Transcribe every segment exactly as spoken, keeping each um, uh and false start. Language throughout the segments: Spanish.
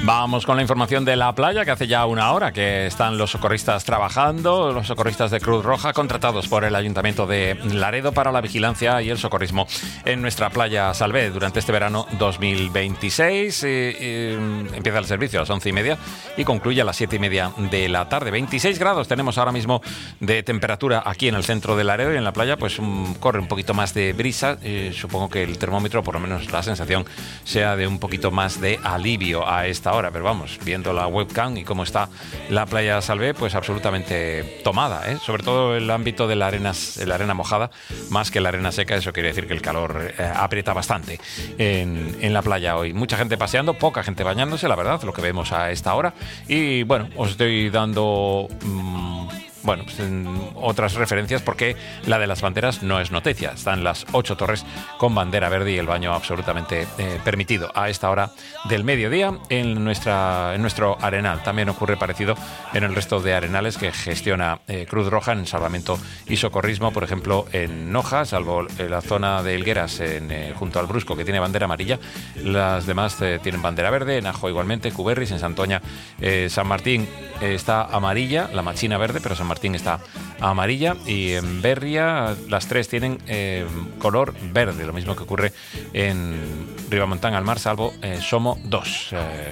Vamos con la información de la playa, que hace ya una hora que están los socorristas trabajando, los socorristas de Cruz Roja contratados por el Ayuntamiento de Laredo para la vigilancia y el socorrismo en nuestra playa Salvé durante este verano dos mil veintiséis. Eh, eh, empieza el servicio a las once y media y concluye a las siete y media de la tarde. veintiséis grados tenemos ahora mismo de temperatura aquí en el centro de Laredo, y en la playa pues um, corre un poquito más de brisa. Eh, supongo que el termómetro, por lo menos la sensación, sea de un poquito más de alivio a esta hora. Pero vamos, viendo la webcam y cómo está la playa Salvé, pues absolutamente tomada, ¿eh? Sobre todo el ámbito de la arena, la arena mojada, más que la arena seca. Eso quiere decir que el calor eh, aprieta bastante en, en la playa hoy. Mucha gente paseando, poca gente bañándose, la verdad, lo que vemos a esta hora. Y bueno, os estoy dando... Mmm, Bueno, pues en otras referencias, porque la de las banderas no es noticia. Están las ocho torres con bandera verde y el baño absolutamente eh, permitido a esta hora del mediodía en, nuestra, en nuestro arenal. También ocurre parecido en el resto de arenales que gestiona eh, Cruz Roja en salvamento y socorrismo. Por ejemplo, en Noja, salvo en la zona de Higueras, en, eh, junto al Brusco, que tiene bandera amarilla, las demás eh, tienen bandera verde. En Ajo igualmente, Cuberris, en Santoña, eh, San Martín eh, está amarilla, la Machina verde, pero San Martín Martín está amarilla, y en Berria las tres tienen eh, color verde, lo mismo que ocurre en Ribamontán al Mar, salvo eh, Somo dos. Eh,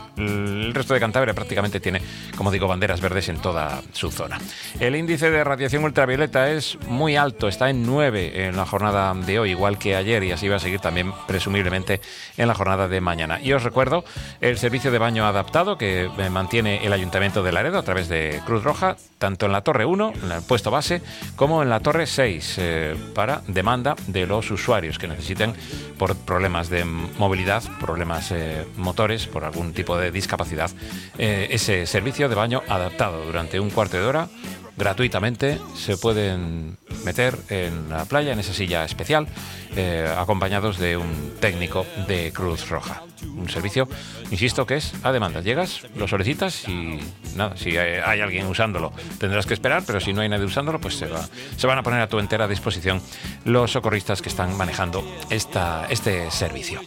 El resto de Cantabria prácticamente tiene, como digo, banderas verdes en toda su zona. El índice de radiación ultravioleta es muy alto, está en nueve en la jornada de hoy, igual que ayer, y así va a seguir también presumiblemente en la jornada de mañana. Y os recuerdo el servicio de baño adaptado que mantiene el Ayuntamiento de Laredo a través de Cruz Roja, tanto en la Torre uno, en el puesto base, como en la Torre seis, eh, para demanda de los usuarios que necesiten, por problemas de movilidad, problemas eh, motores, por algún tipo de discapacidad, eh, ese servicio de baño adaptado. Durante un cuarto de hora, gratuitamente, se pueden meter en la playa, en esa silla especial, eh, acompañados de un técnico de Cruz Roja. Un servicio, insisto, que es a demanda. Llegas, lo solicitas y nada, si hay, hay alguien usándolo tendrás que esperar, pero si no hay nadie usándolo, pues se, va, se van a poner a tu entera disposición los socorristas que están manejando esta, este servicio.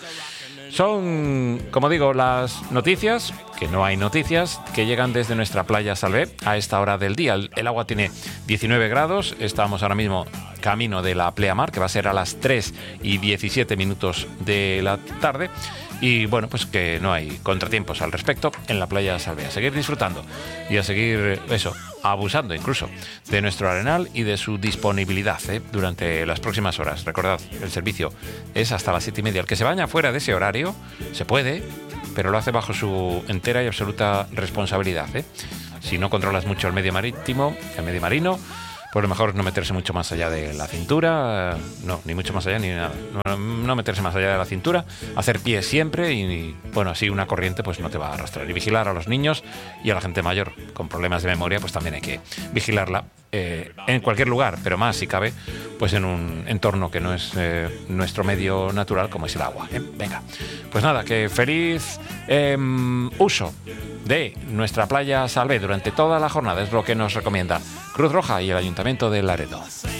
Son, como digo, las noticias, que no hay noticias, que llegan desde nuestra playa Salvé a esta hora del día. El, el agua tiene diecinueve grados, estamos ahora mismo camino de la pleamar, que va a ser a las tres y diecisiete minutos de la tarde. Y bueno, pues que no hay contratiempos al respecto en la playa Salvé. A seguir disfrutando y a seguir, eso, abusando incluso de nuestro arenal y de su disponibilidad ¿eh? durante las próximas horas. Recordad, el servicio es hasta las siete y media. El que se baña fuera de ese horario se puede, pero lo hace bajo su entera y absoluta responsabilidad. ¿eh? Si no controlas mucho el medio marítimo, el medio marino, pues lo mejor es no meterse mucho más allá de la cintura, no, ni mucho más allá ni nada, no, no meterse más allá de la cintura, hacer pie siempre y, y, bueno, así una corriente pues no te va a arrastrar. Y vigilar a los niños y a la gente mayor con problemas de memoria, pues también hay que vigilarla eh, en cualquier lugar, pero más si cabe, pues en un entorno que no es eh, nuestro medio natural, como es el agua. ¿eh? Venga, pues nada, que feliz eh, uso de nuestra playa Salvé durante toda la jornada, es lo que nos recomienda Cruz Roja y el Ayuntamiento de Laredo.